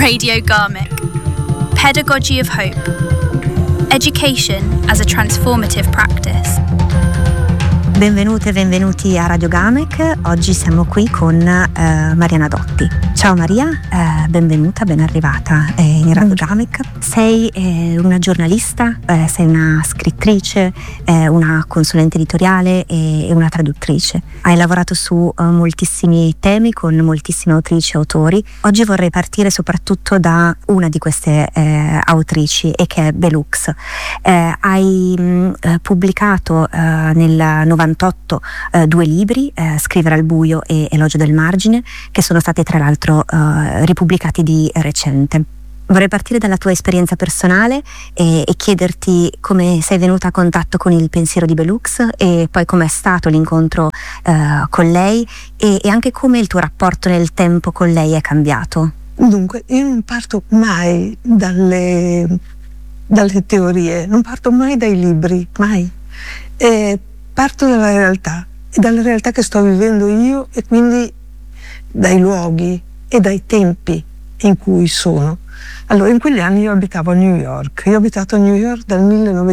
Radio Garmick. Pedagogy of Hope. Education as a transformative practice. Benvenute e benvenuti a Radio Garmick. Oggi siamo qui con Mariana Dotti. Ciao Maria, benvenuta, ben arrivata in Radio Garmick. Sei una giornalista, sei una scrittrice, una consulente editoriale e una traduttrice. Hai lavorato su moltissimi temi con moltissime autrici e autori. Oggi vorrei partire soprattutto da una di queste autrici, e che è Bell Hooks. Hai pubblicato nel 98 due libri, Scrivere al buio e Elogio del margine, che sono stati tra l'altro ripubblicati di recente. Vorrei partire dalla tua esperienza personale e chiederti come sei venuta a contatto con il pensiero di Bell Hooks, e poi com'è stato l'incontro con lei e anche come il tuo rapporto nel tempo con lei è cambiato. Dunque, io non parto mai dalle teorie, non parto mai dai libri, mai. Parto dalla realtà che sto vivendo io, e quindi dai luoghi e dai tempi in cui sono. Allora, in quegli anni io abitavo a New York. Io ho abitato a New York dal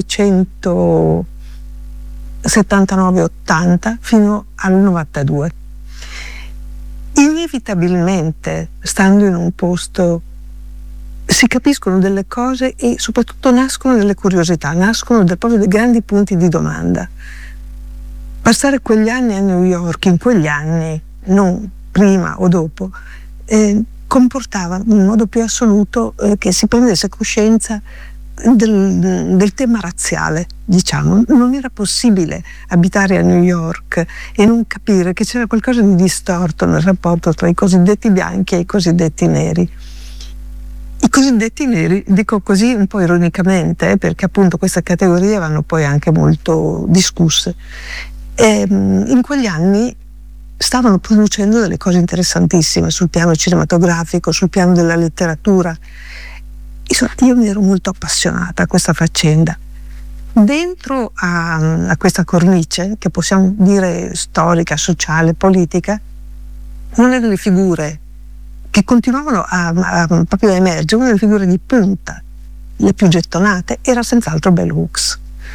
1979-80 fino al 92. Inevitabilmente, stando in un posto, si capiscono delle cose e soprattutto nascono delle curiosità, nascono proprio dei grandi punti di domanda. Passare quegli anni a New York, in quegli anni, non prima o dopo, comportava in modo più assoluto che si prendesse coscienza del tema razziale, diciamo. Non era possibile abitare a New York e non capire che c'era qualcosa di distorto nel rapporto tra i cosiddetti bianchi e i cosiddetti neri. I cosiddetti neri, dico così un po' ironicamente, perché appunto queste categorie vanno poi anche molto discusse. In quegli anni stavano producendo delle cose interessantissime sul piano cinematografico, sul piano della letteratura. Insomma, io mi ero molto appassionata a questa faccenda. Dentro a questa cornice, che possiamo dire storica, sociale, politica, una delle figure che continuavano proprio a emergere, una delle figure di punta, le più gettonate, era senz'altro Bell Hooks.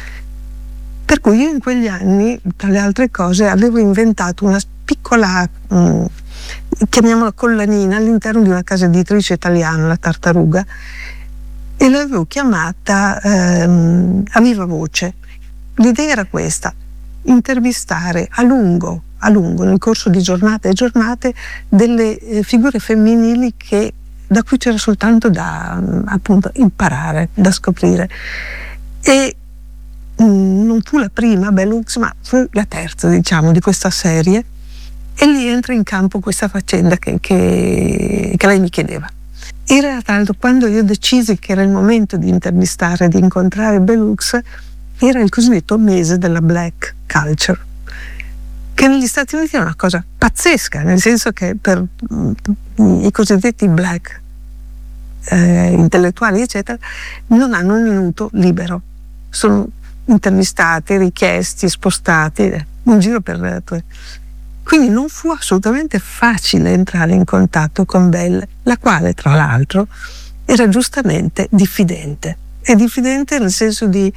Per cui io in quegli anni, tra le altre cose, avevo inventato una piccola, chiamiamola collanina, all'interno di una casa editrice italiana, la Tartaruga, e l'avevo chiamata A Viva Voce. L'idea era questa: intervistare a lungo, nel corso di giornate e giornate, delle figure femminili da cui c'era soltanto da appunto imparare, da scoprire. E non fu la prima Bell Hooks, ma fu la terza, diciamo, di questa serie, e lì entra in campo questa faccenda che lei mi chiedeva. Era tra l'altro, quando io decisi che era il momento di intervistare, di incontrare Bell Hooks, era il cosiddetto mese della black culture, che negli Stati Uniti è una cosa pazzesca, nel senso che per i cosiddetti black intellettuali eccetera non hanno un minuto libero, sono intervistati, richiesti, spostati, un giro per... Quindi non fu assolutamente facile entrare in contatto con Bell, la quale tra l'altro era giustamente diffidente, e diffidente nel senso di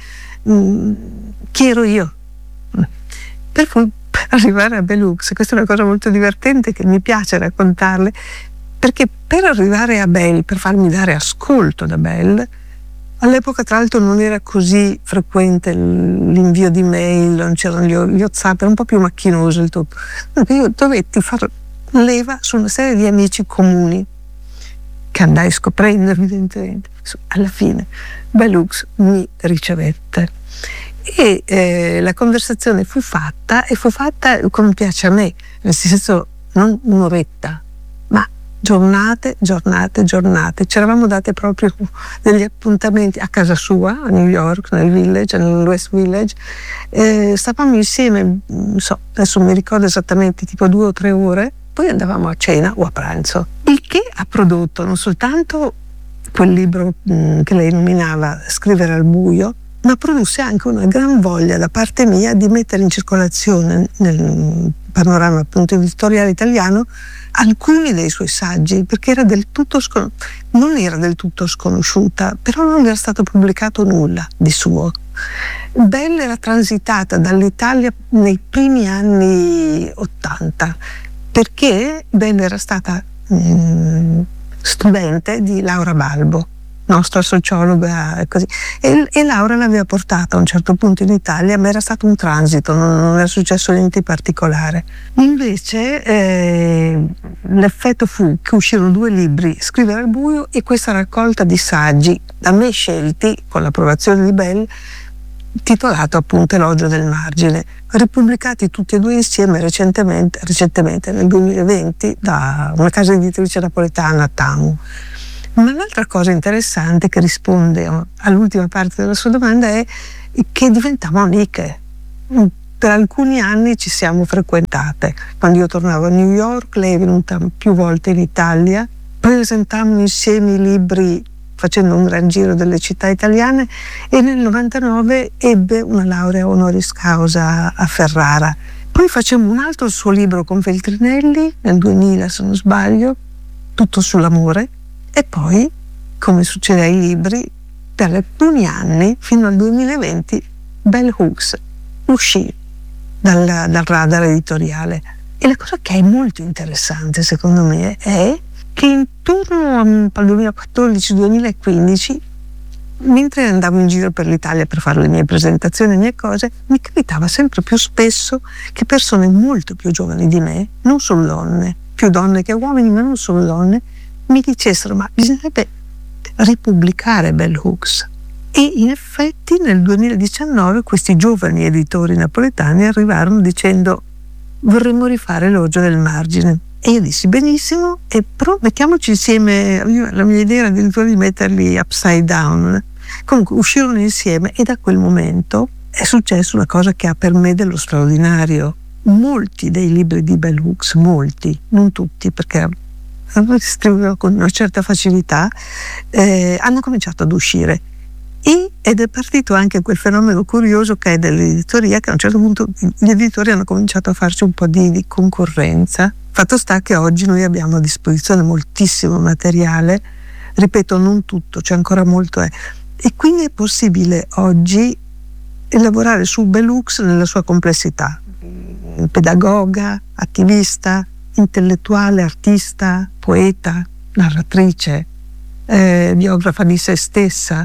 chi ero io. Per cui, per arrivare a Bell Hooks, questa è una cosa molto divertente che mi piace raccontarle, perché per arrivare a Bell, per farmi dare ascolto da Bell, all'epoca tra l'altro non era così frequente l'invio di mail, non c'erano gli WhatsApp, era un po' più macchinoso il tutto. Io dovetti far leva su una serie di amici comuni che andai scoprendo evidentemente. Alla fine Bell Hooks mi ricevette e la conversazione fu fatta come piace a me, nel senso non un'oretta, ma giornate. Ci eravamo date proprio degli appuntamenti a casa sua, a New York, nel Village, nell'West Village. Stavamo insieme, non so, adesso non mi ricordo esattamente, tipo 2 o 3 ore, poi andavamo a cena o a pranzo. Il che ha prodotto non soltanto quel libro che lei nominava Scrivere al buio, ma produsse anche una gran voglia da parte mia di mettere in circolazione nel panorama appunto editoriale italiano alcuni dei suoi saggi, perché era non era del tutto sconosciuta, però non era stato pubblicato nulla di suo. Belle era transitata dall'Italia nei primi anni '80, perché Belle era stata studente di Laura Balbo, nostra sociologa, e così. E Laura l'aveva portata a un certo punto in Italia, ma era stato un transito, non era successo niente di particolare. Invece l'effetto fu che uscirono 2 libri, Scrivere al buio e questa raccolta di saggi, da me scelti con l'approvazione di Bell, titolato appunto Elogio del margine, ripubblicati tutti e 2 insieme recentemente nel 2020 da una casa editrice napoletana, Tamu. Ma l'altra cosa interessante che risponde all'ultima parte della sua domanda è che diventavamo amiche. Per alcuni anni ci siamo frequentate. Quando io tornavo a New York, lei è venuta più volte in Italia, presentammo insieme i libri facendo un gran giro delle città italiane, e nel 99 ebbe una laurea honoris causa a Ferrara. Poi facemmo un altro suo libro con Feltrinelli nel 2000, se non sbaglio, tutto sull'amore. E poi, come succede ai libri, per alcuni anni, fino al 2020, Bell Hooks uscì dal radar editoriale. E la cosa che è molto interessante, secondo me, è che intorno al 2014-2015, mentre andavo in giro per l'Italia per fare le mie presentazioni e le mie cose, mi capitava sempre più spesso che persone molto più giovani di me, non solo donne, più donne che uomini, ma non solo donne, mi dicessero: ma bisognerebbe ripubblicare Bell Hooks. E in effetti nel 2019 questi giovani editori napoletani arrivarono dicendo: vorremmo rifare Elogio del margine. E io dissi: benissimo, però mettiamoci insieme. La mia idea era addirittura di metterli upside down. Comunque uscirono insieme, e da quel momento è successa una cosa che ha per me dello straordinario. Molti dei libri di Bell Hooks, molti, non tutti, perché scrivevo con una certa facilità, hanno cominciato ad uscire, ed è partito anche quel fenomeno curioso che è dell'editoria, che a un certo punto gli editori hanno cominciato a farci un po' di concorrenza. Fatto sta che oggi noi abbiamo a disposizione moltissimo materiale, ripeto, non tutto, c'è ancora molto, e quindi è possibile oggi lavorare su Bell Hooks nella sua complessità: pedagoga, attivista, intellettuale, artista, poeta, narratrice, biografa di se stessa,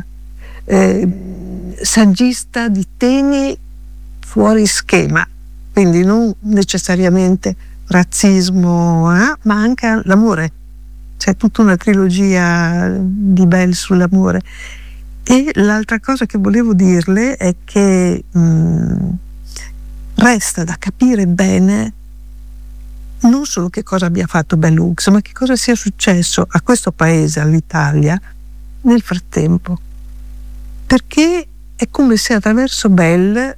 saggista di temi fuori schema, quindi non necessariamente razzismo, ma anche l'amore. C'è tutta una trilogia di Bell sull'amore. E l'altra cosa che volevo dirle è che resta da capire bene non solo che cosa abbia fatto Bell Hooks, ma che cosa sia successo a questo paese, all'Italia, nel frattempo. Perché è come se attraverso Bell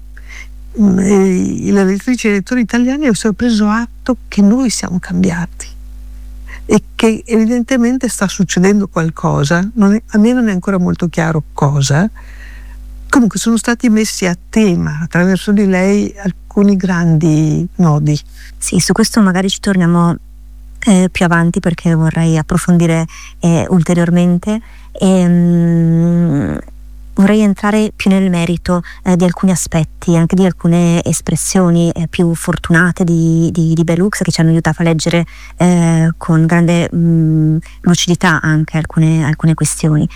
le lettrici e i lettori italiani avessero preso atto che noi siamo cambiati e che evidentemente sta succedendo qualcosa, a me non è ancora molto chiaro cosa. Comunque sono stati messi a tema attraverso di lei alcuni grandi nodi. Sì, su questo magari ci torniamo più avanti, perché vorrei approfondire ulteriormente. Vorrei entrare più nel merito di alcuni aspetti, anche di alcune espressioni più fortunate di Bell Hooks, che ci hanno aiutato a leggere con grande lucidità anche alcune questioni.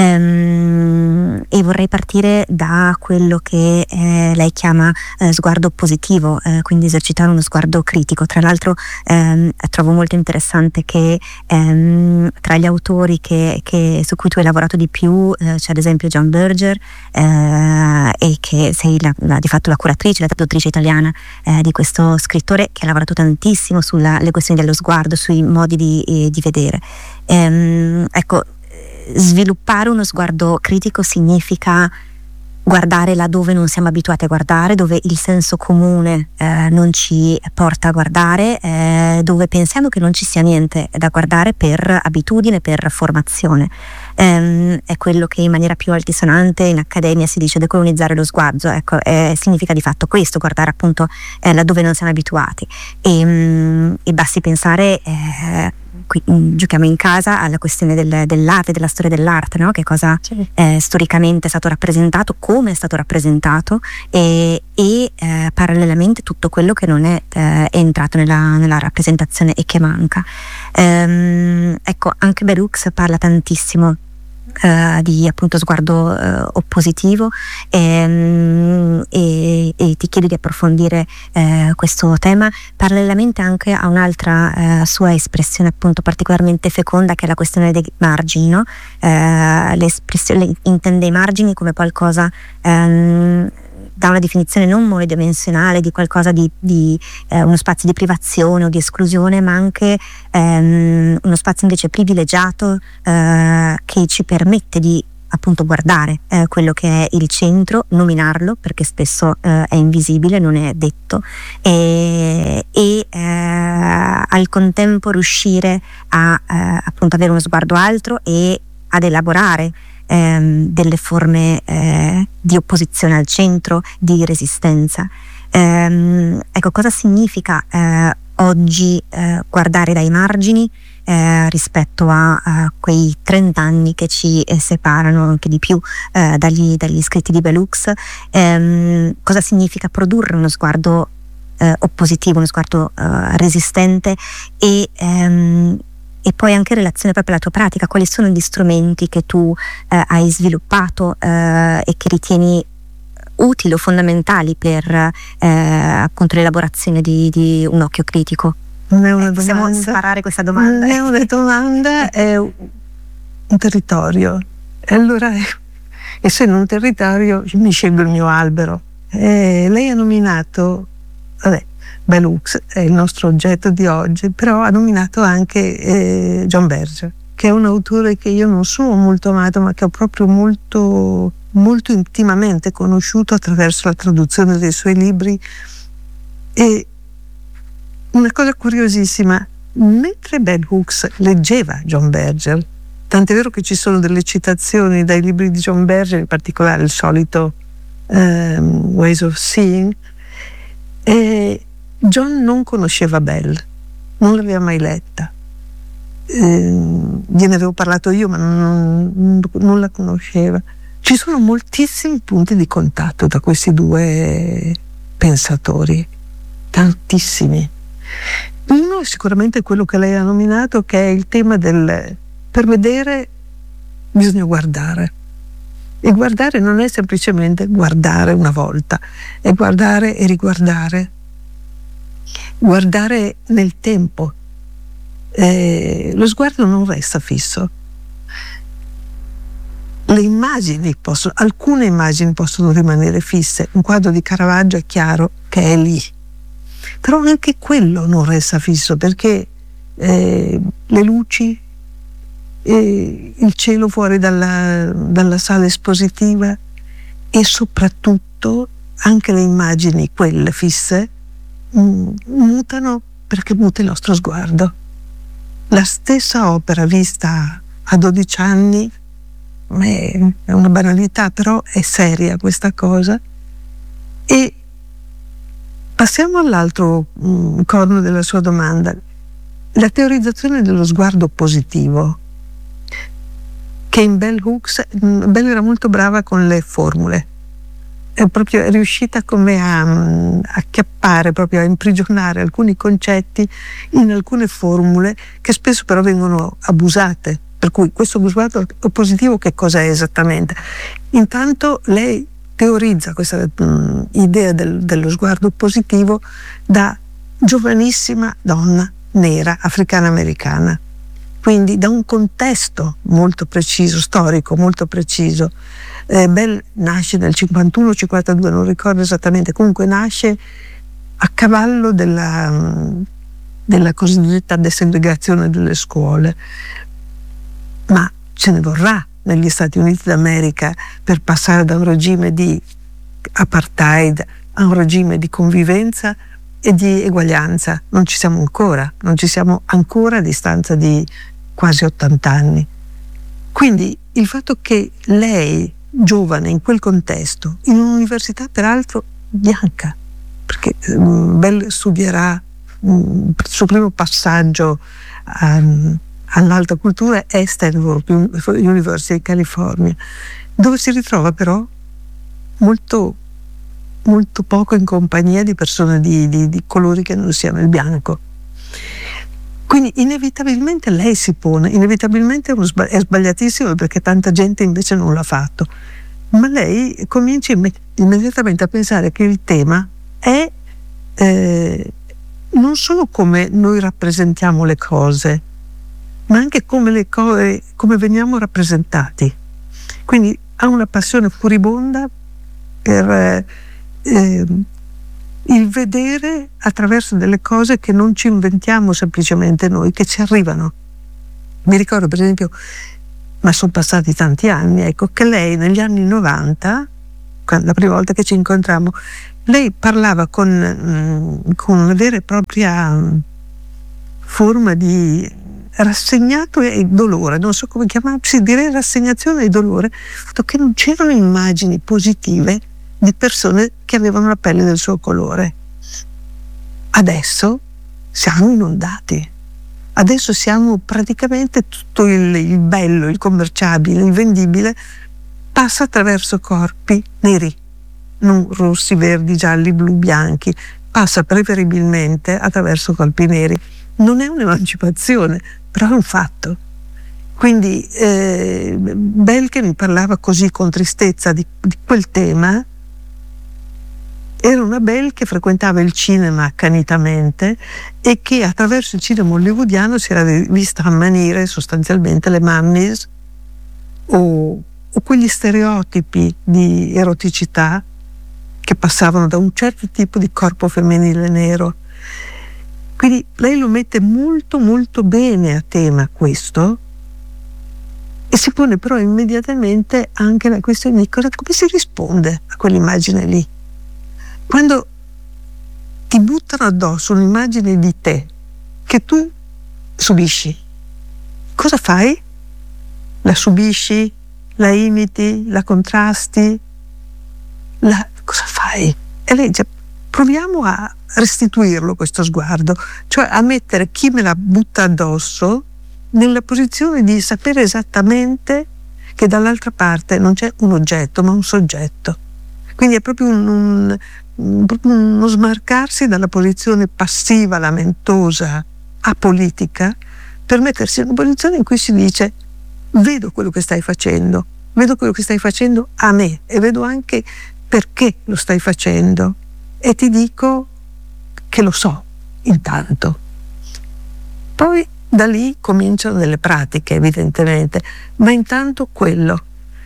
E vorrei partire da quello che lei chiama sguardo positivo, quindi esercitare uno sguardo critico. Tra l'altro trovo molto interessante che tra gli autori su cui tu hai lavorato di più c'è ad esempio John Berger, e che sei di fatto la curatrice, la traduttrice italiana di questo scrittore, che ha lavorato tantissimo sulle questioni dello sguardo, sui modi di vedere. Ecco, sviluppare uno sguardo critico significa guardare laddove non siamo abituati a guardare, dove il senso comune non ci porta a guardare, dove pensiamo che non ci sia niente da guardare per abitudine, per formazione. è quello che in maniera più altisonante in accademia si dice decolonizzare lo sguardo. Ecco, significa di fatto questo, guardare appunto laddove non siamo abituati, e basti pensare, qui, giochiamo in casa alla questione dell'arte, della storia dell'arte, no? Che cosa storicamente è stato rappresentato, come è stato rappresentato, e parallelamente tutto quello che non è entrato nella rappresentazione e che manca. Ecco, anche Bell Hooks parla tantissimo di appunto sguardo oppositivo, e ti chiedo di approfondire questo tema parallelamente anche a un'altra sua espressione appunto particolarmente feconda, che è la questione dei margini, no? L'espressione intende i margini come qualcosa, da una definizione non monodimensionale di qualcosa di uno spazio di privazione o di esclusione, ma anche uno spazio invece privilegiato, che ci permette di appunto guardare quello che è il centro, nominarlo perché spesso è invisibile, non è detto, e al contempo riuscire a appunto avere uno sguardo altro e ad elaborare delle forme di opposizione al centro, di resistenza. Ecco, cosa significa oggi guardare dai margini rispetto a quei 30 anni che ci separano, anche di più, dagli scritti di Bell Hooks? Cosa significa produrre uno sguardo oppositivo, uno sguardo resistente, e poi anche in relazione proprio alla tua pratica, quali sono gli strumenti che tu hai sviluppato e che ritieni utili o fondamentali per appunto l'elaborazione di un occhio critico? Non è una Possiamo domanda. sparare questa domanda? Non è una domanda, è un territorio. E allora, essendo un territorio, mi scelgo il mio albero. Lei ha nominato, Bell Hooks è il nostro oggetto di oggi, però ha nominato anche John Berger, che è un autore che io non sono molto amato, ma che ho proprio molto, molto intimamente conosciuto attraverso la traduzione dei suoi libri. E una cosa curiosissima, mentre Bell Hooks leggeva John Berger, tant'è vero che ci sono delle citazioni dai libri di John Berger, in particolare il solito Ways of Seeing, John non conosceva Bell, non l'aveva mai letta. Gliene avevo parlato io, ma non la conosceva. Ci sono moltissimi punti di contatto tra questi due pensatori, tantissimi. Uno è sicuramente quello che lei ha nominato, che è il tema del per vedere bisogna guardare. E guardare non è semplicemente guardare una volta, è guardare e riguardare. Guardare nel tempo. Lo sguardo non resta fisso. Alcune immagini possono rimanere fisse. Un quadro di Caravaggio è chiaro che è lì, però anche quello non resta fisso, perché le luci, il cielo fuori dalla sala espositiva, e soprattutto anche le immagini, quelle fisse, mutano perché muta il nostro sguardo. La stessa opera vista a 12 anni è una banalità, però è seria questa cosa. E passiamo all'altro corno della sua domanda, la teorizzazione dello sguardo positivo, che in Bell Hooks, Bell era molto brava con le formule, è proprio riuscita come a acchiappare, proprio a imprigionare alcuni concetti in alcune formule che spesso però vengono abusate. Per cui questo sguardo positivo che cos'è esattamente? Intanto lei teorizza questa idea dello sguardo positivo da giovanissima donna nera africana-americana, quindi da un contesto molto preciso, storico molto preciso. Bell nasce nel 51-52, non ricordo esattamente, comunque nasce a cavallo della cosiddetta desegregazione delle scuole, ma ce ne vorrà negli Stati Uniti d'America per passare da un regime di apartheid a un regime di convivenza e di eguaglianza. Non ci siamo ancora a distanza di quasi 80 anni. Quindi il fatto che lei, giovane in quel contesto, in un'università peraltro bianca, perché Bell studierà il suo primo passaggio all'alta cultura è Stanford University di California, dove si ritrova però molto, molto poco in compagnia di persone di colori che non siano il bianco. Quindi inevitabilmente lei si pone, inevitabilmente è sbagliatissimo perché tanta gente invece non l'ha fatto, ma lei comincia immediatamente a pensare che il tema è non solo come noi rappresentiamo le cose, ma anche come come veniamo rappresentati. Quindi ha una passione furibonda per il vedere attraverso delle cose che non ci inventiamo semplicemente noi, che ci arrivano. Mi ricordo per esempio, ma sono passati tanti anni, ecco, che lei negli anni 90, la prima volta che ci incontrammo, lei parlava con una vera e propria forma di rassegnato e dolore, non so come chiamarsi, direi rassegnazione e dolore, che non c'erano immagini positive di persone che avevano la pelle del suo colore. Adesso siamo inondati, adesso siamo praticamente tutto il bello, il commerciabile, il vendibile passa attraverso corpi neri, non rossi, verdi, gialli, blu, bianchi, passa preferibilmente attraverso corpi neri. Non è un'emancipazione, però è un fatto. Quindi Bell, che mi parlava così con tristezza di quel tema, era una Bell che frequentava il cinema accanitamente e che attraverso il cinema hollywoodiano si era vista ammanire sostanzialmente le mummies o quegli stereotipi di eroticità che passavano da un certo tipo di corpo femminile nero. Quindi lei lo mette molto molto bene a tema questo, e si pone però immediatamente anche la questione di come si risponde a quell'immagine lì. Quando ti buttano addosso un'immagine di te che tu subisci, cosa fai? La subisci? La imiti? La contrasti? Cosa fai? E lei dice, proviamo a restituirlo questo sguardo, cioè a mettere chi me la butta addosso nella posizione di sapere esattamente che dall'altra parte non c'è un oggetto ma un soggetto. Quindi è proprio uno smarcarsi dalla posizione passiva, lamentosa, apolitica, per mettersi in una posizione in cui si dice: vedo quello che stai facendo a me e vedo anche perché lo stai facendo e ti dico che lo so intanto. Poi da lì cominciano delle pratiche, evidentemente, ma intanto quello.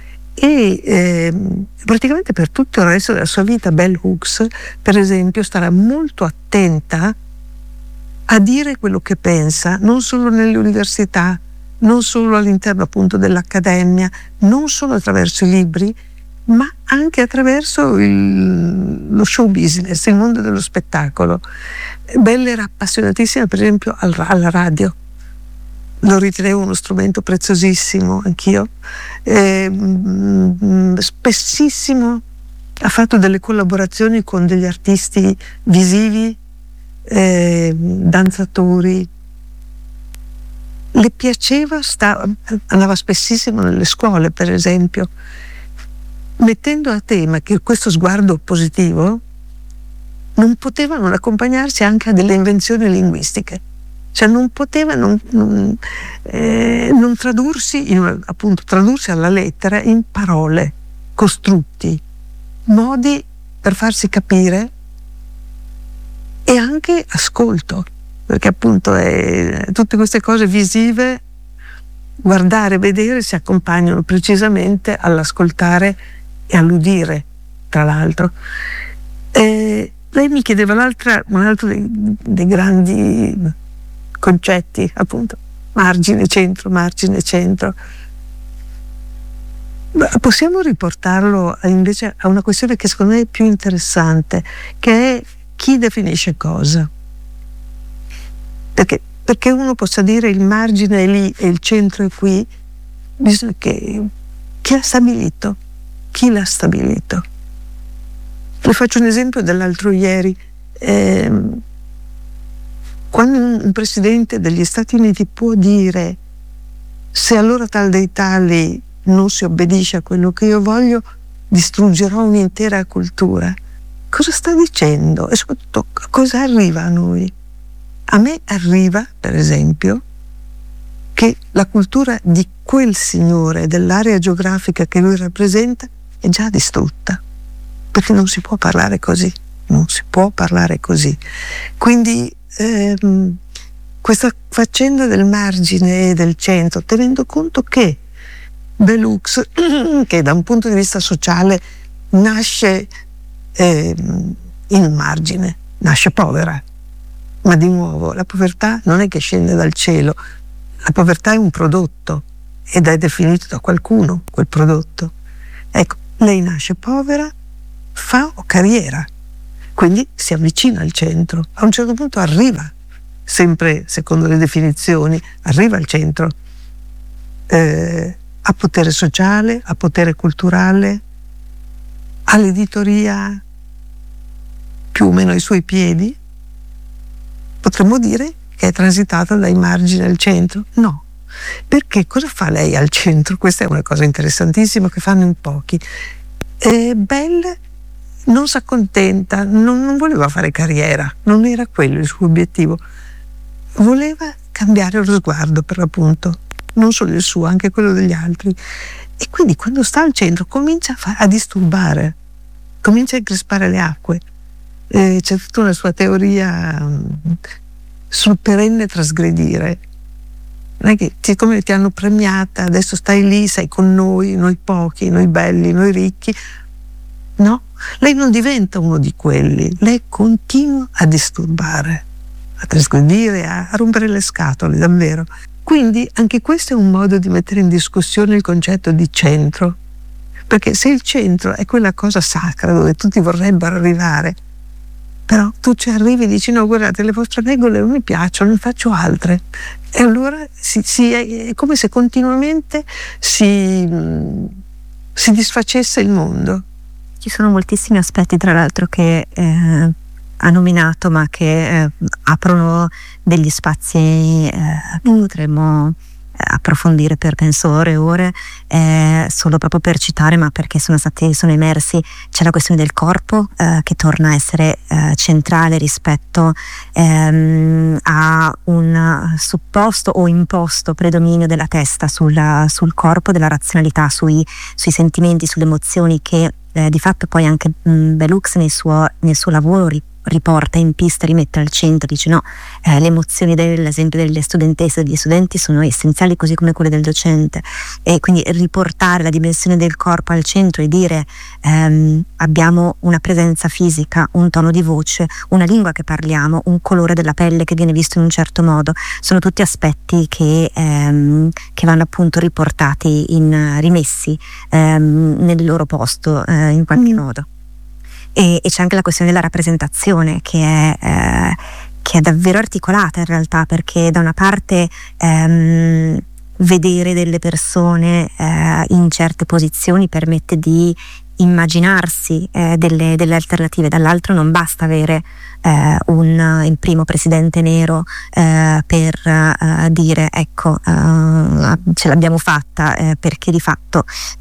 E praticamente per tutto il resto della sua vita Bell Hooks, per esempio, starà molto attenta a dire quello che pensa, non solo nelle università, non solo all'interno appunto dell'accademia, non solo attraverso i libri, ma anche attraverso lo show business, il mondo dello spettacolo. Bell era appassionatissima per esempio alla radio, lo ritenevo uno strumento preziosissimo anch'io. Spessissimo ha fatto delle collaborazioni con degli artisti visivi, danzatori. Le piaceva, andava spessissimo nelle scuole per esempio, mettendo a tema che questo sguardo positivo non poteva non accompagnarsi anche a delle invenzioni linguistiche, cioè non poteva non tradursi, appunto tradursi alla lettera in parole, costrutti, modi per farsi capire e anche ascolto, perché appunto tutte queste cose visive, guardare, vedere, si accompagnano precisamente all'ascoltare e all'udire, tra l'altro. Lei mi chiedeva un altro dei grandi concetti, appunto, margine, centro. Possiamo riportarlo invece a una questione che secondo me è più interessante, che è chi definisce cosa. Perché uno possa dire il margine è lì e il centro è qui, bisogna che Chi l'ha stabilito? Chi l'ha stabilito? Le faccio un esempio dell'altro ieri. Quando un presidente degli Stati Uniti può dire: se allora tal dei tali non si obbedisce a quello che io voglio, distruggerò un'intera cultura. Cosa sta dicendo? E soprattutto cosa arriva a noi? A me arriva, per esempio, che la cultura di quel signore, dell'area geografica che lui rappresenta, è già distrutta, perché non si può parlare così, non si può parlare così. Quindi questa faccenda del margine e del centro, tenendo conto che Belux, che da un punto di vista sociale nasce in margine, nasce povera, ma di nuovo la povertà non è che scende dal cielo, la povertà è un prodotto ed è definito da qualcuno quel prodotto. Ecco, lei nasce povera, fa carriera, quindi si avvicina al centro, a un certo punto arriva, sempre secondo le definizioni, arriva al centro, a potere sociale, a potere culturale, all'editoria più o meno ai suoi piedi. Potremmo dire che è transitata dai margini al centro? No. Perché cosa fa lei al centro? Questa è una cosa interessantissima che fanno in pochi. Belle non si accontenta, non voleva fare carriera, non era quello il suo obiettivo. Voleva cambiare lo sguardo, per l'appunto, non solo il suo, anche quello degli altri. E quindi quando sta al centro comincia a disturbare, comincia a increspare le acque. C'è tutta una sua teoria sul perenne trasgredire. Non è che siccome ti hanno premiata, adesso stai lì, sei con noi pochi, noi belli, noi ricchi. No, lei non diventa uno di quelli, lei continua a disturbare, a trasgredire, a rompere le scatole, davvero. Quindi anche questo è un modo di mettere in discussione il concetto di centro, perché se il centro è quella cosa sacra dove tutti vorrebbero arrivare, però tu ci arrivi e dici: no, guardate, le vostre regole non mi piacciono, ne faccio altre. E allora è come se continuamente si disfacesse il mondo. Ci sono moltissimi aspetti, tra l'altro, che ha nominato, ma che aprono degli spazi che potremmo approfondire per penso ore e ore, solo proprio per citare, ma perché sono emersi. C'è la questione del corpo che torna a essere centrale rispetto a un supposto o imposto predominio della testa sul corpo, della razionalità, sui sentimenti, sulle emozioni, che di fatto poi anche Belux nel suo lavoro riporta in pista, rimette al centro, dice no, le emozioni dell'esempio delle studentesse e degli studenti sono essenziali così come quelle del docente, e quindi riportare la dimensione del corpo al centro e dire abbiamo una presenza fisica, un tono di voce, una lingua che parliamo, un colore della pelle che viene visto in un certo modo, sono tutti aspetti che vanno appunto riportati, rimessi nel loro posto in qualche modo. E c'è anche la questione della rappresentazione che è davvero articolata in realtà, perché da una parte vedere delle persone in certe posizioni permette di immaginarsi delle alternative, dall'altro non basta avere il primo presidente nero per dire ecco ce l'abbiamo fatta, perché di fatto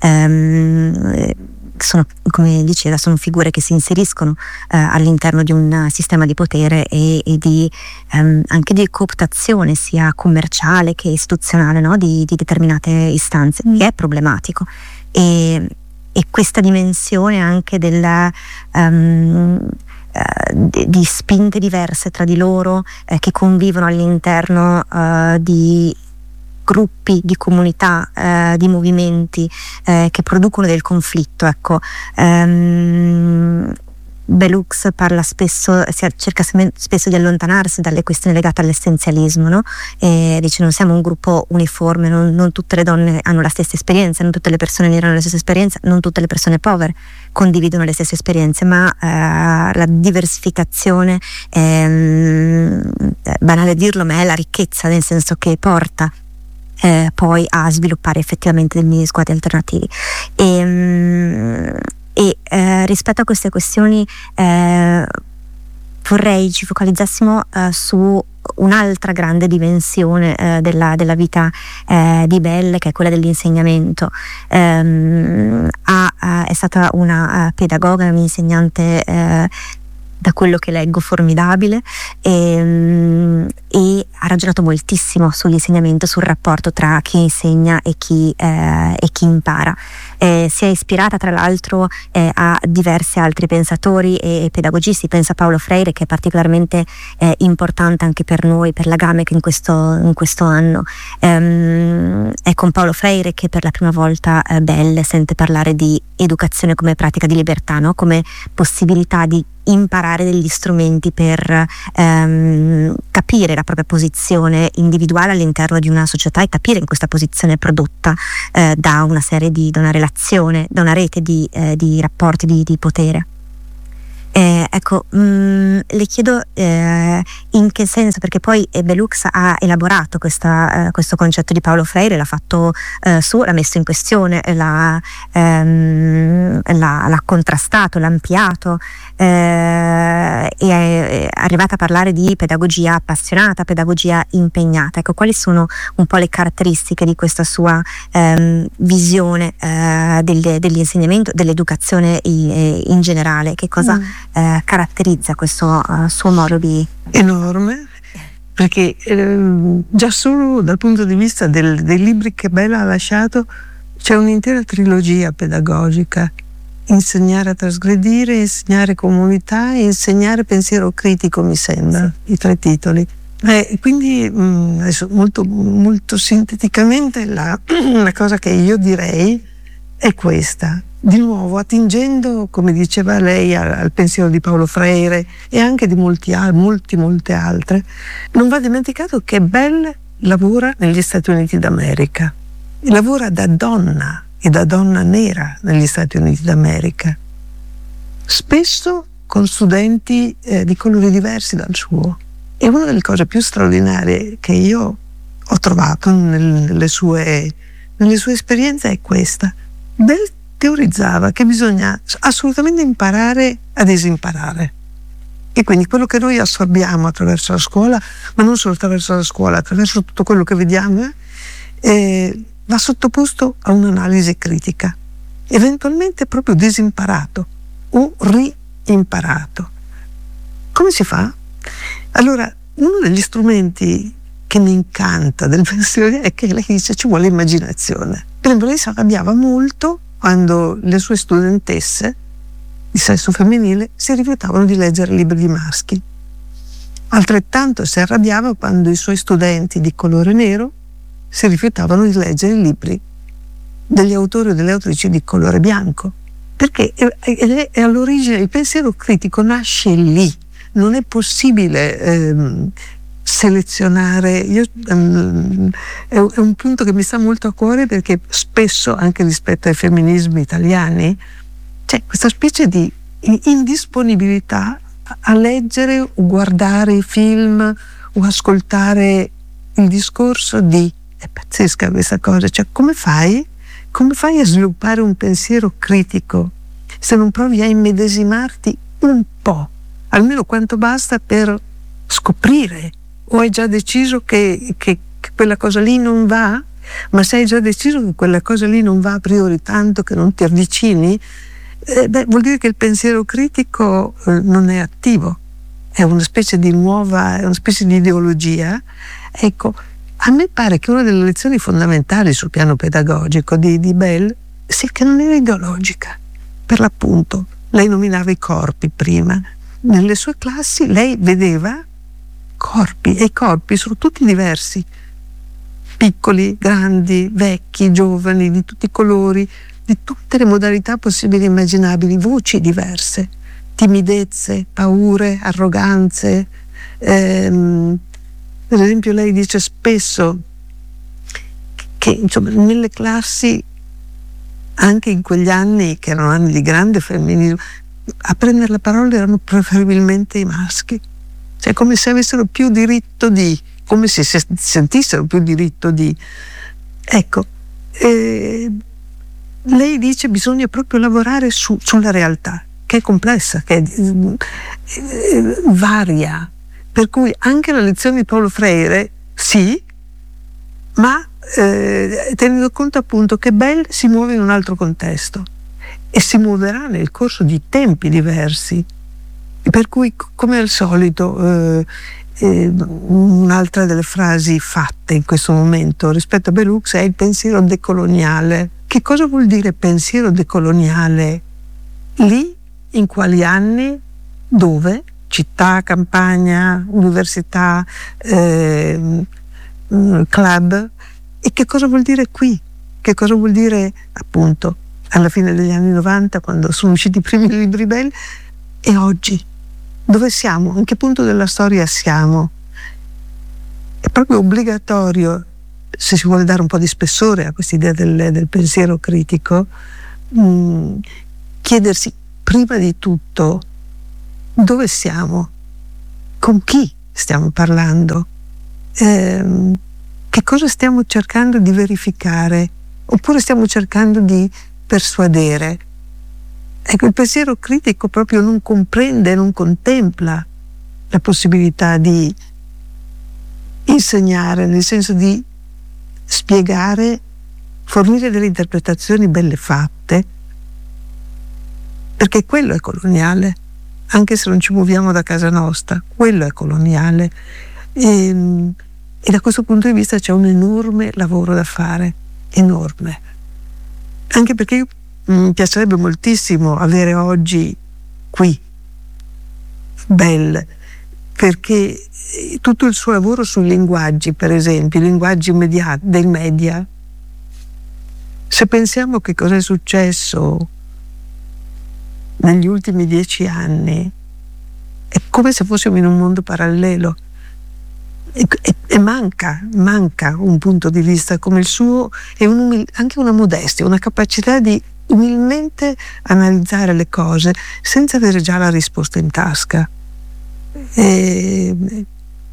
sono, come diceva, sono figure che si inseriscono all'interno di un sistema di potere e di anche di cooptazione sia commerciale che istituzionale, no? di determinate istanze, che è problematico, e questa dimensione anche della di spinte diverse tra di loro che convivono all'interno di gruppi, di comunità, di movimenti che producono del conflitto. Ecco, Belux parla spesso, cerca spesso di allontanarsi dalle questioni legate all'essenzialismo, no? E dice non siamo un gruppo uniforme, non tutte le donne hanno la stessa esperienza, non tutte le persone nere hanno la stessa esperienza, non tutte le persone povere condividono le stesse esperienze, ma la diversificazione, banale dirlo, ma è la ricchezza, nel senso che porta poi a sviluppare effettivamente degli sguardi alternativi. Rispetto a queste questioni vorrei ci focalizzassimo su un'altra grande dimensione della vita di Belle, che è quella dell'insegnamento. È stata una pedagoga, un'insegnante da quello che leggo formidabile, e ha ragionato moltissimo sull'insegnamento, sul rapporto tra chi insegna e chi impara. Si è ispirata tra l'altro a diversi altri pensatori e pedagogisti. Pensa a Paulo Freire, che è particolarmente importante anche per noi, per la GAMEC in questo anno. È con Paulo Freire che per la prima volta Belle sente parlare di educazione come pratica di libertà, no? Come possibilità di imparare degli strumenti per capire la propria posizione individuale all'interno di una società e capire in questa posizione prodotta da una serie da una relazione, da una rete di rapporti di potere. Ecco, le chiedo in che senso, perché poi Bellux ha elaborato questo concetto di Paulo Freire, l'ha fatto suo, l'ha messo in questione, l'ha contrastato, l'ha ampliato, e è arrivata a parlare di pedagogia appassionata, pedagogia impegnata. Ecco, quali sono un po' le caratteristiche di questa sua visione dell'insegnamento, dell'educazione in generale? Che cosa caratterizza questo suo modo di... Enorme, perché già solo dal punto di vista dei libri che Bella ha lasciato c'è un'intera trilogia pedagogica: insegnare a trasgredire, insegnare comunità e insegnare pensiero critico, mi sembra, i 3 titoli. Quindi adesso molto, molto sinteticamente la cosa che io direi è questa. Di nuovo, attingendo, come diceva lei, al pensiero di Paulo Freire e anche di molte altre, non va dimenticato che Belle lavora negli Stati Uniti d'America, e lavora da donna e da donna nera negli Stati Uniti d'America, spesso con studenti di colori diversi dal suo. E una delle cose più straordinarie che io ho trovato nelle sue esperienze è questa. Belle teorizzava che bisogna assolutamente imparare a disimparare, e quindi quello che noi assorbiamo attraverso la scuola, ma non solo attraverso la scuola, attraverso tutto quello che vediamo, va sottoposto a un'analisi critica, eventualmente proprio disimparato o reimparato. Come si fa? Allora, uno degli strumenti che mi incanta del pensiero è che lei dice ci vuole immaginazione. Per esempio, lei si arrabbiava molto quando le sue studentesse di sesso femminile si rifiutavano di leggere libri di maschi. Altrettanto si arrabbiava quando i suoi studenti di colore nero si rifiutavano di leggere i libri degli autori o delle autrici di colore bianco. Perché è all'origine, il pensiero critico nasce lì. Non è possibile selezionare. È un punto che mi sta molto a cuore, perché spesso, anche rispetto ai femminismi italiani, c'è questa specie di indisponibilità a leggere o guardare i film o ascoltare il discorso di... È pazzesca questa cosa, cioè come fai a sviluppare un pensiero critico se non provi a immedesimarti un po', almeno quanto basta per scoprire? O hai già deciso che quella cosa lì non va? Ma se hai già deciso che quella cosa lì non va a priori, tanto che non ti avvicini, vuol dire che il pensiero critico non è attivo, è una specie di ideologia. Ecco, a me pare che una delle lezioni fondamentali sul piano pedagogico di Belle sia che non era ideologica. Per l'appunto, lei nominava i corpi prima. Nelle sue classi lei vedeva corpi, e i corpi sono tutti diversi, piccoli, grandi, vecchi, giovani, di tutti i colori, di tutte le modalità possibili e immaginabili, voci diverse, timidezze, paure, arroganze. Per esempio, lei dice spesso che insomma, nelle classi, anche in quegli anni che erano anni di grande femminismo, a prendere la parola erano preferibilmente i maschi, cioè come se avessero più diritto di, come se sentissero più diritto di. Ecco, lei dice bisogna proprio lavorare sulla realtà, che è complessa, che è varia, per cui anche la lezione di Paulo Freire, sì, ma tenendo conto appunto che Bell si muove in un altro contesto e si muoverà nel corso di tempi diversi, per cui come al solito un'altra delle frasi fatte in questo momento rispetto a Bellux è il pensiero decoloniale. Che cosa vuol dire pensiero decoloniale? Lì, in quali anni, dove? Città, campagna, università, club. E che cosa vuol dire qui? Che cosa vuol dire appunto alla fine degli anni 90, quando sono usciti i primi libri Bell, e oggi? Dove siamo? In che punto della storia siamo? È proprio obbligatorio, se si vuole dare un po' di spessore a quest'idea del pensiero critico, chiedersi prima di tutto dove siamo, con chi stiamo parlando, che cosa stiamo cercando di verificare, oppure stiamo cercando di persuadere. Ecco, il pensiero critico proprio non comprende, non contempla la possibilità di insegnare, nel senso di spiegare, fornire delle interpretazioni belle fatte, perché quello è coloniale, anche se non ci muoviamo da casa nostra, quello è coloniale. E da questo punto di vista c'è un enorme lavoro da fare, enorme. Anche perché mi piacerebbe moltissimo avere oggi qui Bell, perché tutto il suo lavoro sui linguaggi, per esempio, i linguaggi dei media, se pensiamo che cosa è successo negli ultimi 10 anni, è come se fossimo in un mondo parallelo e manca un punto di vista come il suo e anche una modestia, una capacità di umilmente analizzare le cose senza avere già la risposta in tasca. Quindi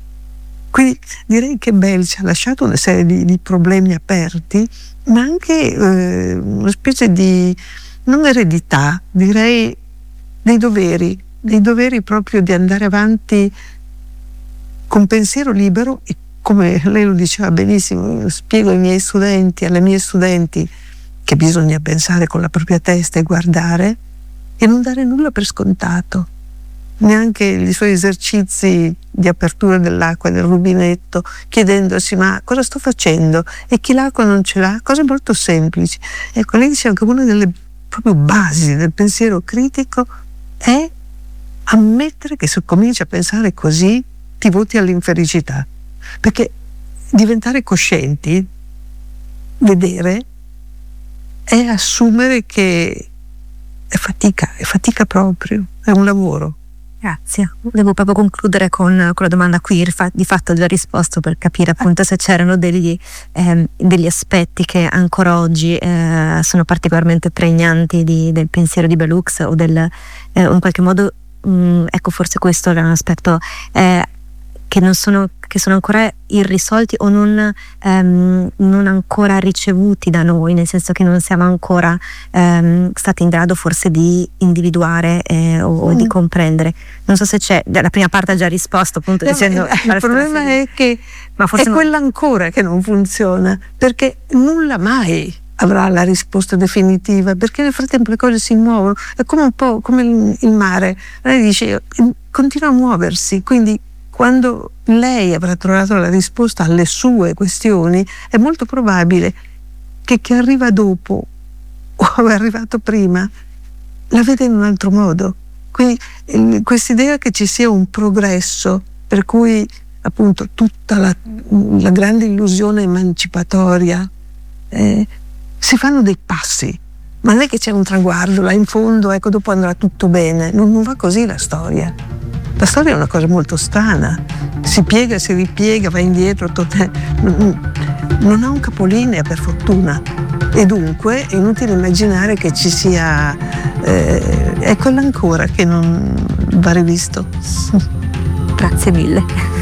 direi che Bell ci ha lasciato una serie di problemi aperti, ma anche una specie di, non eredità, direi dei doveri proprio di andare avanti con pensiero libero e, come lei lo diceva benissimo, spiego ai miei studenti, alle mie studenti, che bisogna pensare con la propria testa e guardare e non dare nulla per scontato, neanche i suoi esercizi di apertura dell'acqua del rubinetto, chiedendosi ma cosa sto facendo e chi l'acqua non ce l'ha, cose molto semplici. Ecco, lei diceva che una delle proprio basi del pensiero critico è ammettere che se cominci a pensare così ti voti all'infelicità, perché diventare coscienti, vedere, è assumere che è fatica proprio, è un lavoro. Grazie. Devo proprio concludere con la domanda qui, di fatto ho già risposto, per capire appunto se c'erano degli aspetti che ancora oggi sono particolarmente pregnanti del pensiero di Bellux o in qualche modo ecco, forse questo è un aspetto che sono ancora irrisolti o non ancora ricevuti da noi, nel senso che non siamo ancora stati in grado forse di individuare o di comprendere. Non so se c'è, la prima parte ha già risposto appunto dicendo il problema è che è quella ancora che non funziona, perché nulla mai avrà la risposta definitiva, perché nel frattempo le cose si muovono, è come un po' come il mare. Lei dice continua a muoversi, quindi quando lei avrà trovato la risposta alle sue questioni è molto probabile che chi arriva dopo o è arrivato prima la vede in un altro modo. Quindi quest'idea che ci sia un progresso per cui appunto tutta la grande illusione emancipatoria, si fanno dei passi, ma non è che c'è un traguardo là in fondo, ecco, dopo andrà tutto bene. Non va così la storia. La storia è una cosa molto strana, si piega, si ripiega, va indietro, non ha un capolinea, per fortuna, e dunque è inutile immaginare che ci sia, è quella ancora che non va rivisto. Grazie mille.